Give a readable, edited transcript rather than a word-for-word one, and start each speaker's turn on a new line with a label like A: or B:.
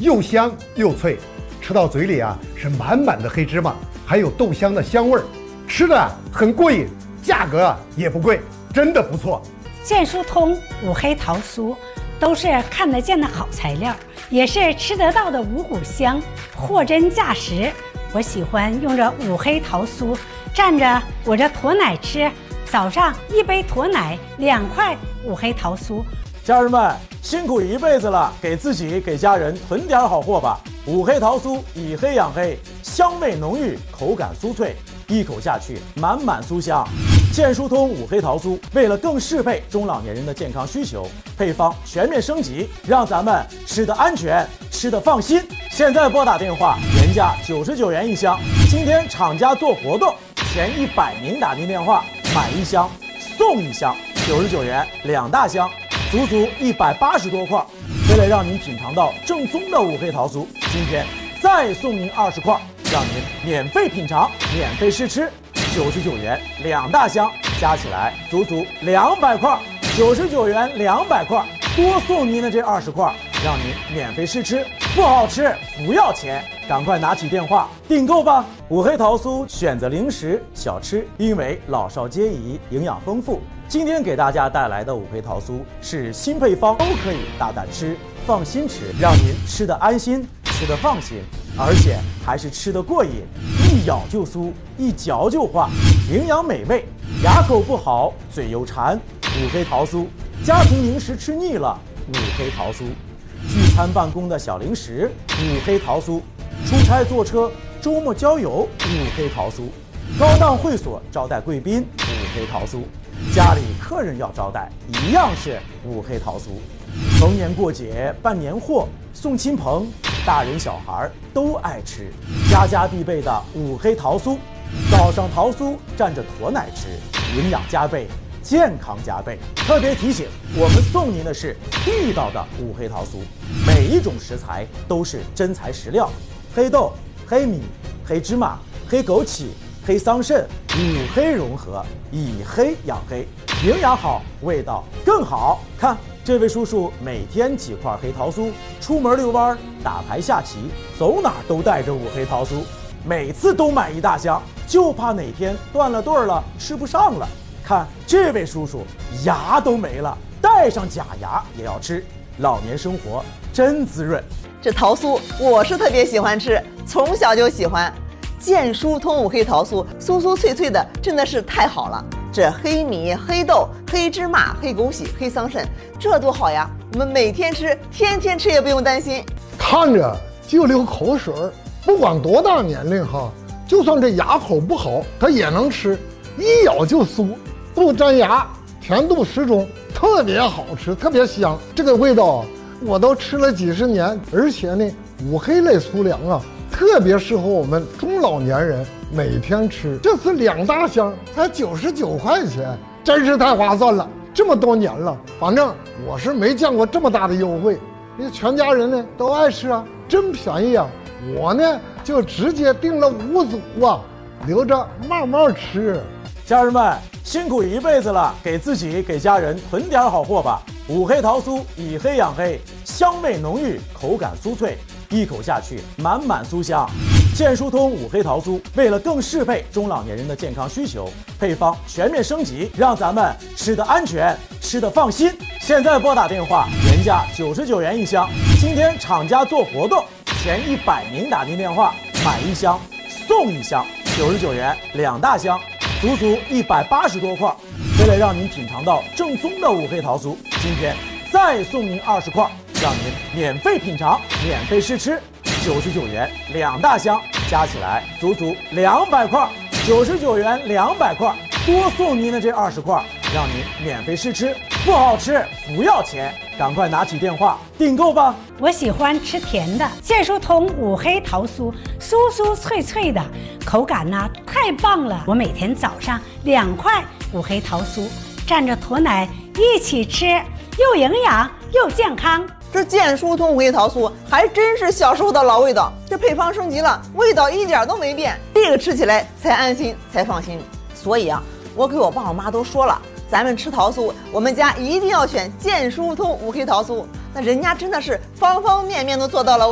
A: 又香又脆，吃到嘴里啊是满满的黑芝麻，还有豆香的香味儿，吃的很过瘾，价格也不贵，真的不错。
B: 健疏通、五黑桃酥都是看得见的好材料，也是吃得到的五谷香，货真价实。我喜欢用这五黑桃酥蘸着我这驼奶吃，早上1杯驼奶，2块五黑桃酥。
C: 家人们辛苦一辈子了，给自己给家人囤点好货吧。五黑桃酥以黑养黑，香味浓郁，口感酥脆，一口下去满满酥香。健疏通五黑桃酥为了更适配中老年人的健康需求，配方全面升级，让咱们吃得安全，吃得放心。现在拨打电话，原价99元一箱，今天厂家做活动，前100名打进电话买1箱送1箱，99元2大箱，足足180多块。为了让您品尝到正宗的五黑桃酥，今天再送您20块，让您免费品尝，免费试吃，99元2大箱，加起来足足200块，99元200块，多送您的这20块，让您免费试吃，不好吃不要钱，赶快拿起电话订购吧！五黑桃酥选择零食小吃，因为老少皆宜，营养丰富。今天给大家带来的五黑桃酥是新配方，都可以大胆吃，放心吃，让您吃得安心，吃得放心，而且还是吃得过瘾，一咬就酥，一嚼就化，营养美味，牙口不好，嘴又馋，五黑桃酥，家庭零食吃腻了，五黑桃酥，聚餐办公的小零食，五黑桃酥，出差坐车，周末郊游，五黑桃酥，高档会所招待贵宾，五黑桃酥，家里客人要招待，一样是五黑桃酥。逢年过节办年货，送亲朋，大人小孩都爱吃，家家必备的五黑桃酥。早上桃酥蘸着驼奶吃，营养加倍，健康加倍。特别提醒，我们送您的是地道的五黑桃酥，每一种食材都是真材实料，黑豆、黑米、黑芝麻、黑枸杞、黑桑葚，五黑融合，以黑养黑，营养好，味道更好。看这位叔叔每天几块黑桃酥，出门遛弯、打牌下棋，走哪都带着五黑桃酥，每次都买1大箱，就怕哪天断了顿了，吃不上了。看这位叔叔牙都没了，带上假牙也要吃，老年生活真滋润。
D: 这桃酥我是特别喜欢吃，从小就喜欢。健疏通五黑桃酥，酥酥脆脆的，真的是太好了。这黑米、黑豆、黑芝麻、黑枸杞、黑桑葚，这多好呀！我们每天吃，天天吃也不用担心。
E: 看着就流口水，不管多大年龄哈，就算这牙口不好，他也能吃，一咬就酥，不粘牙，甜度适中，特别好吃，特别香。这个味道我都吃了几十年，而且呢，五黑类粗粮啊，特别适合我们中老年人每天吃。这次2大箱才99块钱，真是太划算了。这么多年了，反正我是没见过这么大的优惠，因为全家人呢都爱吃啊，真便宜啊。我呢就直接订了5组啊，留着慢慢吃。
C: 家人们辛苦一辈子了，给自己给家人囤点好货吧。五黑桃酥以黑养黑，香味浓郁，口感酥脆，一口下去满满酥香。健疏通五黑桃酥为了更适配中老年人的健康需求，配方全面升级，让咱们吃得安全，吃得放心。现在拨打电话，原价99元一箱，今天厂家做活动，前100名打进电话买1箱送1箱，99元2大箱，足足180多块。为了让您品尝到正宗的五黑桃酥，今天再送您20块，让您免费品尝，免费试吃，99元2大箱，加起来足足200块，99元200块，多送您的这20块，让您免费试吃，不好吃不要钱，赶快拿起电话订购吧！
B: 我喜欢吃甜的，健疏通五黑桃酥，酥酥脆脆的，口感呢太棒了。我每天早上2块五黑桃酥，蘸着驼奶一起吃，又营养又健康。
D: 这健疏通五黑桃酥还真是小时候的老味道，这配方升级了，味道一点都没变，这个吃起来才安心才放心。所以啊，我给我爸我妈都说了，咱们吃桃酥，我们家一定要选健疏通五黑桃酥。那人家真的是方方面面都做到了。